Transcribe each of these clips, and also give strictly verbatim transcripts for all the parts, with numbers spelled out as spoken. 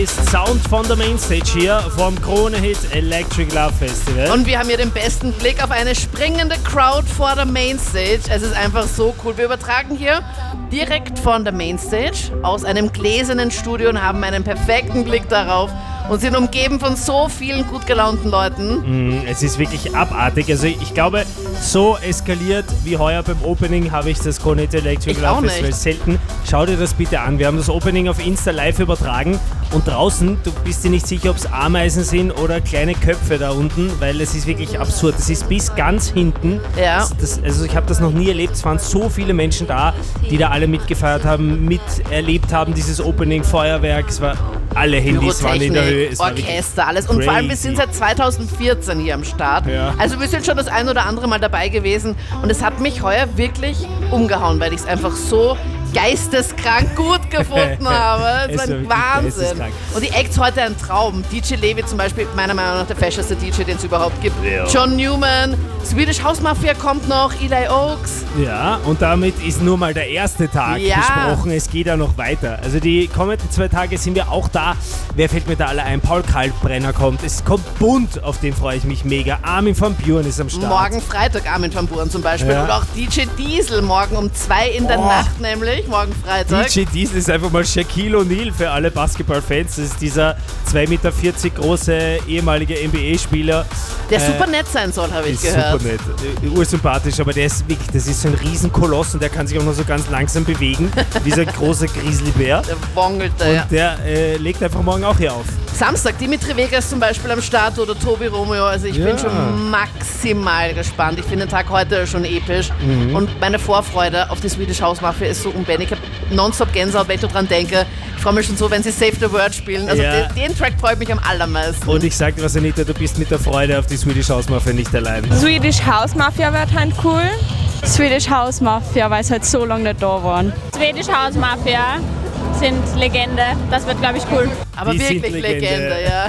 ist Sound von der Mainstage hier vom Krone-Hit Electric Love Festival. Und wir haben hier den besten Blick auf eine springende Crowd vor der Mainstage. Es ist einfach so cool. Wir übertragen hier direkt von der Mainstage aus einem gläsernen Studio und haben einen perfekten Blick darauf und sind umgeben von so vielen gut gelaunten Leuten. Mm, es ist wirklich abartig. Also ich glaube, so eskaliert wie heuer beim Opening habe ich das Krone-Hit Electric Love Festival selten. Schau dir das bitte an. Wir haben das Opening auf Insta live übertragen und draußen, du bist dir nicht sicher, ob es Ameisen sind oder kleine Köpfe da unten, weil es ist wirklich absurd. Es ist bis ganz hinten. Ja. Das, das, also ich habe das noch nie erlebt. Es waren so viele Menschen da, die da alle mitgefeiert haben, miterlebt haben, dieses Opening, Feuerwerk. Es war, alle Handys waren in der Höhe. Es Orchester, alles. Und crazy. vor allem, wir sind seit zweitausendvierzehn hier am Start. Ja. Also wir sind schon das ein oder andere Mal dabei gewesen. Und es hat mich heuer wirklich umgehauen, weil ich es einfach so geisteskrank gut gefunden habe. Das ist ein Wahnsinn. Und die Acts heute ein Traum. D J Levi zum Beispiel, meiner Meinung nach der festeste D J, den es überhaupt gibt. Ja. John Newman, Swedish House Mafia kommt noch, Eli Oaks. Ja, und damit ist nur mal der erste Tag Ja. besprochen. Es geht ja noch weiter. Also die kommenden zwei Tage sind wir auch da. Wer fällt mir da alle ein? Paul Kalkbrenner kommt. Es kommt bunt, auf den freue ich mich mega. Armin van Buuren ist am Start. Morgen Freitag Armin van Buuren zum Beispiel. Ja. Und auch D J Diesel morgen um zwei in der Oh. Nacht nämlich, morgen Freitag. D J Diesel ist einfach mal Shaquille O'Neal für alle Basketballfans. Das ist dieser zwei Meter vierzig große ehemalige N B A-Spieler. Der Äh, super nett sein soll, habe ich Ist gehört. super nett, äh, ursympathisch, aber der ist wirklich, das ist so ein Riesenkoloss und der kann sich auch nur so ganz langsam bewegen, wie so ein großer Grizzlybär. Der wongelte, Und ja. der äh, legt einfach morgen auch hier auf. Samstag, Dimitri Vegas zum Beispiel am Start oder Tobi Romeo. Also ich Ja. bin schon maximal gespannt. Ich finde den Tag heute schon episch. Mhm. Und meine Vorfreude auf die Swedish House Mafia ist so unbändig. Ich habe nonstop Gänsehaut, wenn ich dran denke. Ich freue mich schon so, wenn sie Save the World spielen. Also Ja. den, den Track freut mich am allermeisten. Und ich sag dir was, Anita, du bist mit der Freude auf die Swedish House Mafia nicht allein. Swedish House Mafia wird halt cool. Swedish House Mafia, weil es halt so lange nicht da waren. Swedish House Mafia sind Legende. Das wird, glaube ich, cool. Aber Die sind wirklich Legende. Legende, ja.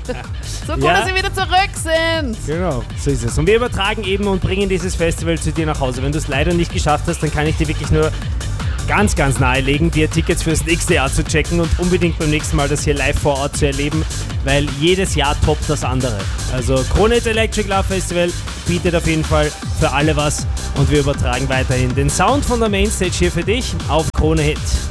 So cool, Ja. dass sie wieder zurück sind. Genau, so ist es. Und wir übertragen eben und bringen dieses Festival zu dir nach Hause. Wenn du es leider nicht geschafft hast, dann kann ich dir wirklich nur ganz, ganz nahelegen, dir Tickets fürs nächste Jahr zu checken und unbedingt beim nächsten Mal das hier live vor Ort zu erleben, weil jedes Jahr toppt das andere. Also Krone-Hit Electric Love Festival bietet auf jeden Fall für alle was und wir übertragen weiterhin den Sound von der Mainstage hier für dich auf Krone-Hit.